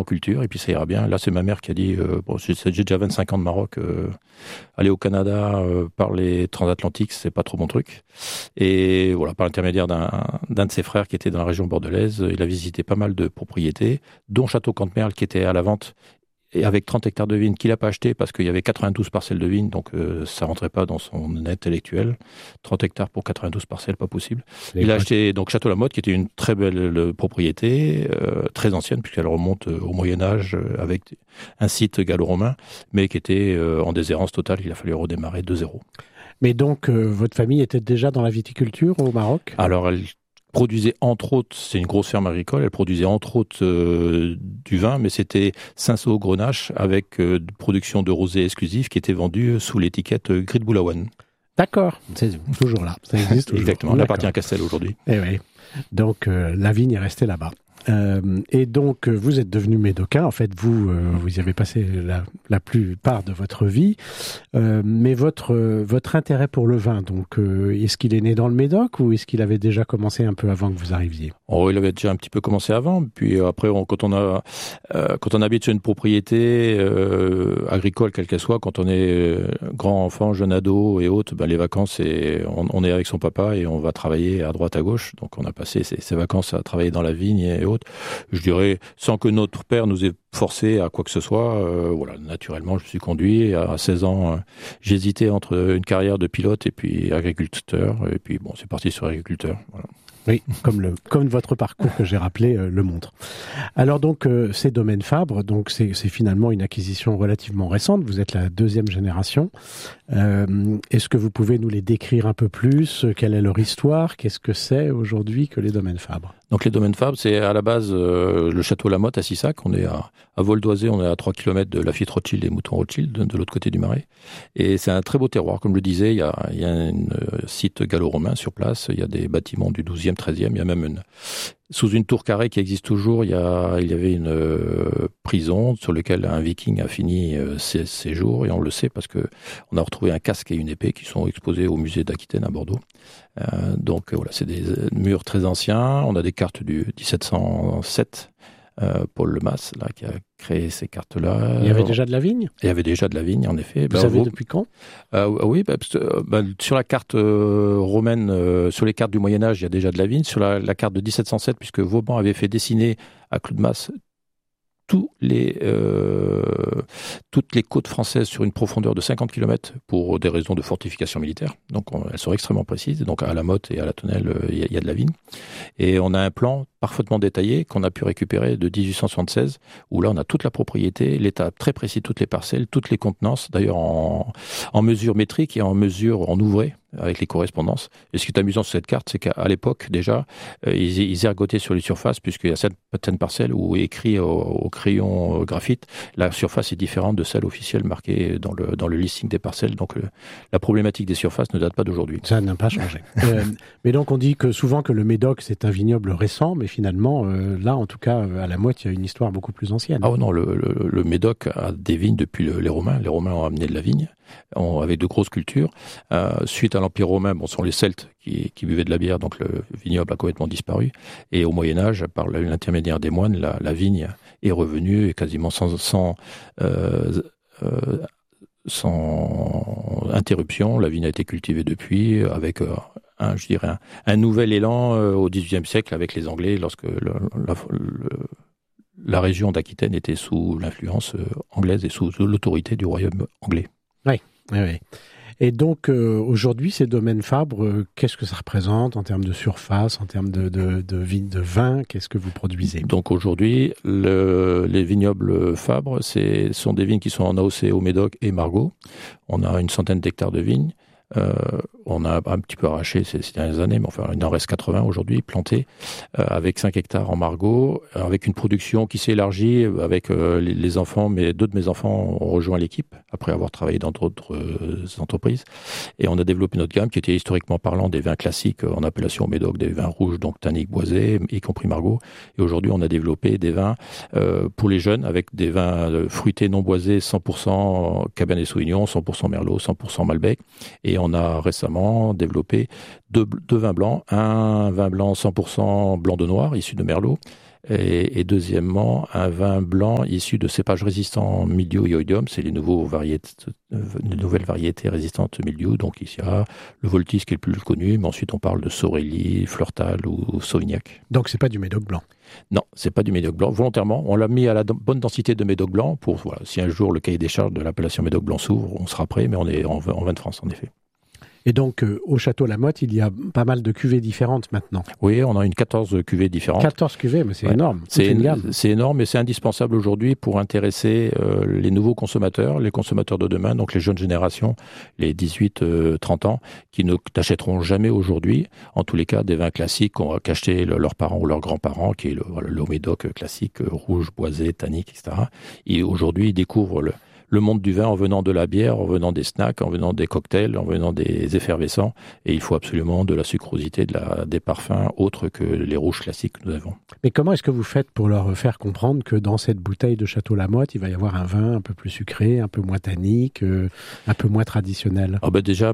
culture, et puis ça ira bien. Là, c'est ma mère qui a dit, j'ai déjà 25 ans de Maroc, aller au Canada par les transatlantiques, c'est pas trop mon truc. Et voilà, par l'intermédiaire d'un de ses frères qui était dans la région bordelaise, il a visité pas mal de propriétés, dont Château Cantemerle qui était à la vente, et avec 30 hectares de vignes qu'il n'a pas acheté parce qu'il y avait 92 parcelles de vignes, donc ça rentrait pas dans son intellectuel. 30 hectares pour 92 parcelles, pas possible. Il a acheté donc Château Lamotte, qui était une très belle propriété, très ancienne, puisqu'elle remonte au Moyen-Âge, avec un site gallo-romain, mais qui était en déshérence totale. Il a fallu redémarrer de zéro. Mais donc, votre famille était déjà dans la viticulture au Maroc ? Alors, elle produisait entre autres, c'est une grosse ferme agricole, elle produisait entre autres du vin, mais c'était Cinsault-Grenache avec production de rosé exclusif qui était vendu sous l'étiquette Gris de Boulaouane. D'accord, c'est toujours là, ça existe toujours. Exactement, elle appartient à Castel aujourd'hui. Eh oui, donc la vigne est restée là-bas. Et donc, vous êtes devenu médocain. En fait, vous y avez passé la plupart de votre vie. Mais votre intérêt pour le vin, donc, est-ce qu'il est né dans le Médoc ou est-ce qu'il avait déjà commencé un peu avant que vous arriviez ? Oh, il avait déjà un petit peu commencé avant. Puis après, quand on habite sur une propriété agricole, quelle qu'elle soit, quand on est grand enfant, jeune ado et autres, les vacances, on est avec son papa et on va travailler à droite à gauche. Donc, on a passé ces vacances à travailler dans la vigne et autres. Je dirais, sans que notre père nous ait forcé à quoi que ce soit, voilà, naturellement, je me suis conduit. À 16 ans, j'hésitais entre une carrière de pilote et puis agriculteur. Et puis, bon, c'est parti sur agriculteur. Voilà. Oui, comme votre parcours que j'ai rappelé le montre. Alors donc, ces domaines Fabre, donc c'est finalement une acquisition relativement récente. Vous êtes la deuxième génération. Est-ce que vous pouvez nous les décrire un peu plus ? Quelle est leur histoire ? Qu'est-ce que c'est aujourd'hui que les domaines Fabre ? Donc les domaines Fabre, c'est à la base le château Lamotte à Sissac. On est à vol d'oiset, on est à 3 km de Lafite Rothschild et Mouton Rothschild, de l'autre côté du Marais. Et c'est un très beau terroir, comme je le disais, il y a un site gallo-romain sur place, il y a des bâtiments du 12e, 13e, il y a même sous une tour carrée qui existe toujours, il y avait une prison sur laquelle un viking a fini ses jours, et on le sait parce que on a retrouvé un casque et une épée qui sont exposés au musée d'Aquitaine à Bordeaux. Donc voilà, c'est des murs très anciens. On a des cartes du 1707. Paul Lemas, là, qui a créé ces cartes-là. Il y avait déjà de la vigne ? Il y avait déjà de la vigne, en effet. Vous savez depuis quand ? Oui, sur la carte romaine, sur les cartes du Moyen-Âge, il y a déjà de la vigne. Sur la carte de 1707, puisque Vauban avait fait dessiner à Clou de Mas toutes les côtes françaises sur une profondeur de 50 km pour des raisons de fortification militaire. Donc, elles sont extrêmement précises. Donc, à la Motte et à la Tonnelle, il y a de la vigne. Et on a un plan parfaitement détaillé qu'on a pu récupérer de 1876, où là, on a toute la propriété, l'état très précis de toutes les parcelles, toutes les contenances, d'ailleurs en mesure métrique et en mesure en ouvré, avec les correspondances. Et ce qui est amusant sur cette carte, c'est qu'à l'époque, déjà, ils ergotaient sur les surfaces, puisqu'il y a certaines parcelles où écrit au crayon graphite, la surface est différente de celle officielle marquée dans le listing des parcelles. Donc, la problématique des surfaces ne date pas d'aujourd'hui. Ça n'a pas changé. Mais donc, on dit souvent que le Médoc, c'est un vignoble récent, mais finalement, là, en tout cas, à la Motte, il y a une histoire beaucoup plus ancienne. Ah non, le Médoc a des vignes depuis les Romains. Les Romains ont amené de la vigne. On avait de grosses cultures. Suite à l'Empire romain, ce sont les Celtes qui buvaient de la bière, donc le vignoble a complètement disparu. Et au Moyen-Âge, par l'intermédiaire des moines, la vigne est revenue quasiment sans interruption. La vigne a été cultivée depuis, avec un nouvel élan au XVIIIe siècle avec les Anglais, lorsque la région d'Aquitaine était sous l'influence anglaise et sous l'autorité du royaume anglais. Oui. Et donc, aujourd'hui, ces domaines Fabre, qu'est-ce que ça représente en termes de surface, en termes de vignes de vin ? Qu'est-ce que vous produisez ? Donc aujourd'hui, les vignobles Fabre, sont des vignes qui sont en AOC au Médoc et Margaux. On a une centaine d'hectares de vignes. On a un petit peu arraché ces dernières années, mais enfin, il en reste 80 aujourd'hui, plantés, avec 5 hectares en Margaux, avec une production qui s'est élargie avec les enfants, mais deux de mes enfants ont rejoint l'équipe, après avoir travaillé dans d'autres entreprises. Et on a développé notre gamme qui était historiquement parlant des vins classiques en appellation au Médoc, des vins rouges, donc tanniques, boisés, y compris Margaux. Et aujourd'hui, on a développé des vins pour les jeunes, avec des vins fruités non boisés, 100% Cabernet Sauvignon, 100% Merlot, 100% Malbec. Et on a récemment développé deux vins blancs, un vin blanc 100% blanc de noir, issu de Merlot, Et deuxièmement, un vin blanc issu de cépages résistants mildiou et oïdium, c'est les nouvelles variétés résistantes mildiou. Donc il y a le Voltis qui est le plus connu, mais ensuite on parle de Sorelli, Fleurtal ou Sauvignac. Donc c'est pas du Médoc blanc? Non, c'est pas du Médoc blanc. Volontairement, on l'a mis à la bonne densité de Médoc blanc pour, voilà, si un jour le cahier des charges de l'appellation Médoc blanc s'ouvre, on sera prêt, mais on est en vin de France en effet. Et donc, au Château Lamotte, il y a pas mal de cuvées différentes maintenant. Oui, on a 14 cuvées différentes. 14 cuvées, mais c'est énorme. C'est énorme, mais c'est indispensable aujourd'hui pour intéresser les nouveaux consommateurs, les consommateurs de demain, donc les jeunes générations, les 18-30 ans, qui ne n'achèteront jamais aujourd'hui, en tous les cas, des vins classiques qu'achetaient leurs parents ou leurs grands-parents, qui est le Médoc classique, rouge, boisé, tannique, etc. Et aujourd'hui, ils découvrent le monde du vin en venant de la bière, en venant des snacks, en venant des cocktails, en venant des effervescents. Et il faut absolument de la sucrosité, des parfums autres que les rouges classiques que nous avons. Mais comment est-ce que vous faites pour leur faire comprendre que dans cette bouteille de Château Lamotte, il va y avoir un vin un peu plus sucré, un peu moins tannique, un peu moins traditionnel? Déjà,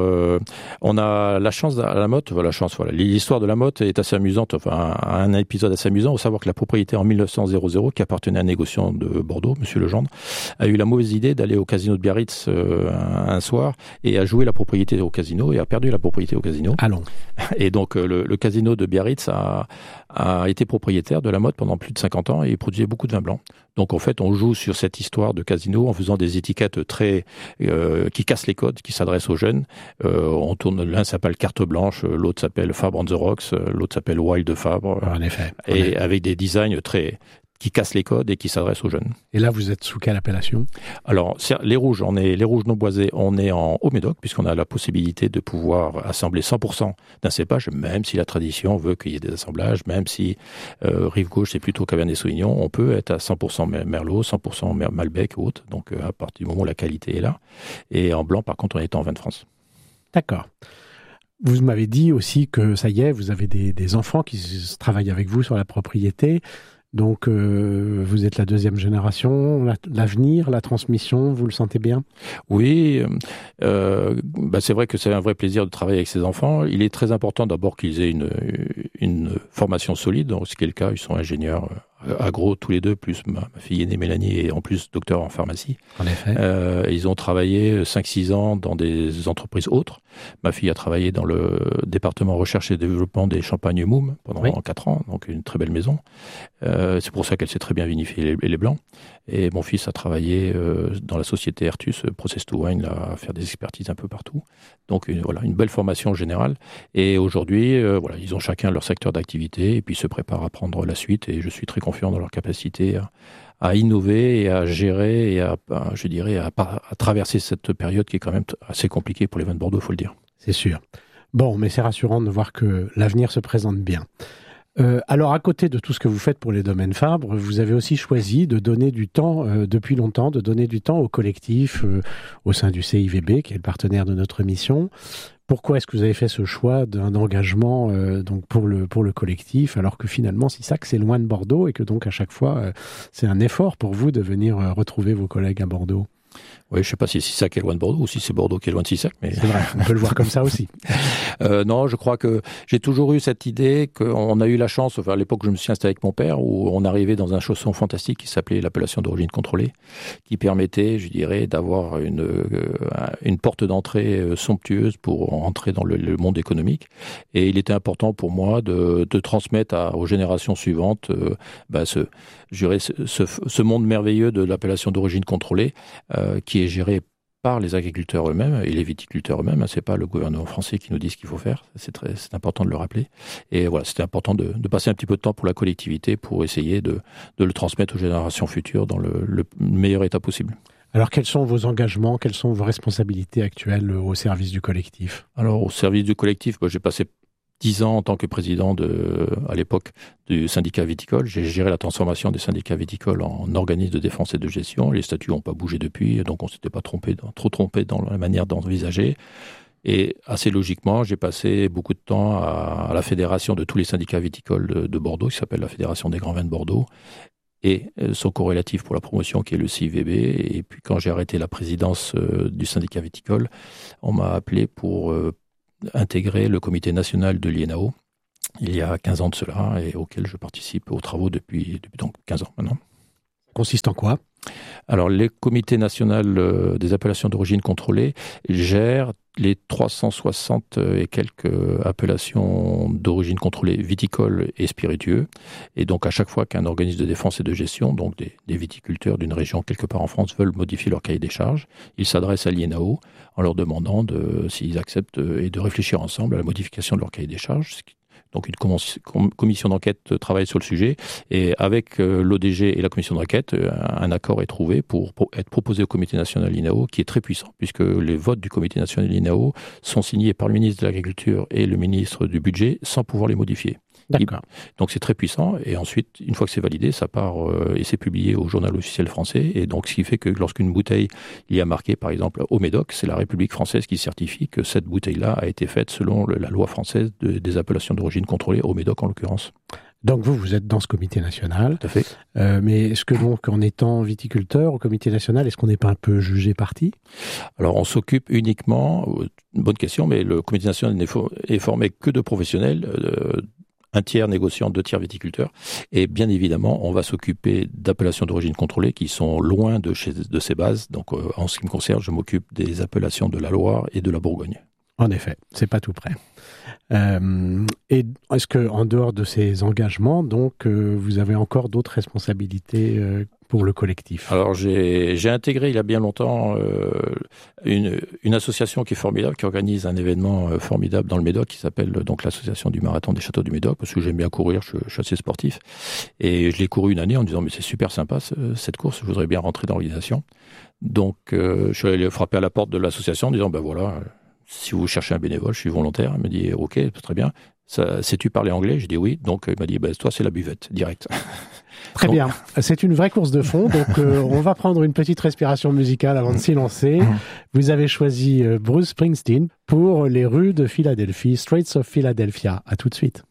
on a la chance à Lamotte, voilà. L'histoire de Lamotte est assez amusante, un épisode assez amusant. Il faut savoir que la propriété en 1900, qui appartenait à un négociant de Bordeaux, Monsieur Legendre, a eu la mauvaise idée d'aller au casino de Biarritz un soir et a joué la propriété au casino et a perdu la propriété au casino. Allons. Et donc le casino de Biarritz a été propriétaire de Lamotte pendant plus de 50 ans et il produisait beaucoup de vin blanc. Donc en fait, on joue sur cette histoire de casino en faisant des étiquettes qui cassent les codes, qui s'adressent aux jeunes. On tourne, l'un s'appelle Carte Blanche, l'autre s'appelle Fabre on the Rocks, l'autre s'appelle Wild Fabre. En effet. Et avec des designs qui cassent les codes et qui s'adressent aux jeunes. Et là, vous êtes sous quelle appellation? Alors, les rouges non boisés, on est en Haut-Médoc, puisqu'on a la possibilité de pouvoir assembler 100% d'un cépage, même si la tradition veut qu'il y ait des assemblages, même si rive gauche, c'est plutôt Cabernet Sauvignon, on peut être à 100% Merlot, 100% Malbec ou autre, donc à partir du moment où la qualité est là. Et en blanc, par contre, on est en vin de France. D'accord. Vous m'avez dit aussi que, ça y est, vous avez des enfants qui travaillent avec vous sur la propriété. Donc, vous êtes la deuxième génération, l'avenir, la transmission, vous le sentez bien? Oui, c'est vrai que c'est un vrai plaisir de travailler avec ces enfants. Il est très important d'abord qu'ils aient une formation solide, donc ce qui est le cas, ils sont ingénieurs agro tous les deux, plus ma fille aînée Mélanie est en plus docteur en pharmacie. En effet. Ils ont travaillé 5-6 ans dans des entreprises autres. Ma fille a travaillé dans le département recherche et développement des Champagnes Moum pendant 4 ans, donc une très belle maison. C'est pour ça qu'elle sait très bien vinifier les blancs. Et mon fils a travaillé dans la société Ertus, Process to Wine, à faire des expertises un peu partout. Donc une belle formation générale. Et aujourd'hui, ils ont chacun leur secteur d'activité et puis se préparent à prendre la suite. Et je suis très confiant dans leur capacité à innover et à gérer et à traverser cette période qui est quand même assez compliquée pour les vins de Bordeaux, il faut le dire. C'est sûr. Bon, mais c'est rassurant de voir que l'avenir se présente bien. Alors, à côté de tout ce que vous faites pour les domaines Fabre, vous avez aussi choisi de donner du temps, depuis longtemps, de donner du temps au collectif au sein du CIVB, qui est le partenaire de notre émission. Pourquoi est-ce que vous avez fait ce choix d'un engagement donc pour le collectif, alors que finalement, Sisac, c'est loin de Bordeaux et que donc à chaque fois, c'est un effort pour vous de venir retrouver vos collègues à Bordeaux? Oui, je ne sais pas si Sisac est loin de Bordeaux ou si c'est Bordeaux qui est loin de Sisac. Mais... C'est vrai, on peut le voir comme ça aussi. Non, je crois que j'ai toujours eu cette idée qu'on a eu la chance, à l'époque où je me suis installé avec mon père, où on arrivait dans un chausson fantastique qui s'appelait l'appellation d'origine contrôlée, qui permettait, je dirais, d'avoir une porte d'entrée somptueuse pour entrer dans le monde économique. Et il était important pour moi de transmettre aux générations suivantes ce monde merveilleux de l'appellation d'origine contrôlée, qui est géré par les agriculteurs eux-mêmes et les viticulteurs eux-mêmes. C'est pas le gouvernement français qui nous dit ce qu'il faut faire. C'est important de le rappeler. Et voilà, c'était important de passer un petit peu de temps pour la collectivité pour essayer de le transmettre aux générations futures dans le meilleur état possible. Alors, quels sont vos engagements, quelles sont vos responsabilités actuelles au service du collectif? Alors, au service du collectif, j'ai passé 10 ans en tant que président à l'époque du syndicat viticole. J'ai géré la transformation des syndicats viticoles en organisme de défense et de gestion. Les statuts n'ont pas bougé depuis, donc on ne s'était pas trop trompé dans la manière d'envisager. Et assez logiquement, j'ai passé beaucoup de temps à la fédération de tous les syndicats viticoles de Bordeaux, qui s'appelle la Fédération des Grands Vins de Bordeaux, et son corrélatif pour la promotion qui est le CIVB. Et puis quand j'ai arrêté la présidence du syndicat viticole, on m'a appelé pour intégrer le comité national de l'INAO, il y a 15 ans de cela, et auquel je participe aux travaux depuis donc 15 ans maintenant. Consiste en quoi ? Alors, les comités nationaux des appellations d'origine contrôlée gèrent les 360 et quelques appellations d'origine contrôlée viticoles et spiritueux. Et donc, à chaque fois qu'un organisme de défense et de gestion, donc des viticulteurs d'une région quelque part en France, veulent modifier leur cahier des charges, ils s'adressent à l'INAO en leur demandant s'ils acceptent et de réfléchir ensemble à la modification de leur cahier des charges. Donc une commission d'enquête travaille sur le sujet et avec l'ODG et la commission d'enquête, un accord est trouvé pour être proposé au comité national INAO qui est très puissant puisque les votes du comité national INAO sont signés par le ministre de l'Agriculture et le ministre du Budget sans pouvoir les modifier. D'accord. Donc c'est très puissant et ensuite, une fois que c'est validé, ça part et c'est publié au journal officiel français et donc ce qui fait que lorsqu'une bouteille il y a marqué par exemple au Médoc, c'est la République française qui certifie que cette bouteille-là a été faite selon la loi française des appellations d'origine contrôlée, au Médoc en l'occurrence. Donc vous êtes dans ce comité national. Tout à fait. Mais est-ce que donc en étant viticulteur au comité national, est-ce qu'on n'est pas un peu jugé parti ? Alors on s'occupe uniquement, une bonne question, mais le comité national n'est formé que de professionnels, un tiers négociant, 2 tiers viticulteurs. Et bien évidemment, on va s'occuper d'appellations d'origine contrôlée qui sont loin de ces bases. Donc en ce qui me concerne, je m'occupe des appellations de la Loire et de la Bourgogne. En effet, c'est pas tout près. Et est-ce que, en dehors de ces engagements, donc, vous avez encore d'autres responsabilités pour le collectif ? Alors, j'ai intégré il y a bien longtemps une association qui est formidable, qui organise un événement formidable dans le Médoc, qui s'appelle donc l'association du marathon des châteaux du Médoc, parce que j'aime bien courir, je suis assez sportif. Et je l'ai couru une année en me disant, mais c'est super sympa cette course, je voudrais bien rentrer dans l'organisation. Donc, je suis allé frapper à la porte de l'association en disant, ben voilà, si vous cherchez un bénévole, je suis volontaire. Il m'a dit, ok, très bien. Sais-tu parler anglais ? J'ai dit oui. Donc, il m'a dit, toi, c'est la buvette, direct. Très bien. C'est une vraie course de fond. Donc, on va prendre une petite respiration musicale avant de s'y lancer. Vous avez choisi Bruce Springsteen pour les rues de Philadelphie, Streets of Philadelphia. À tout de suite.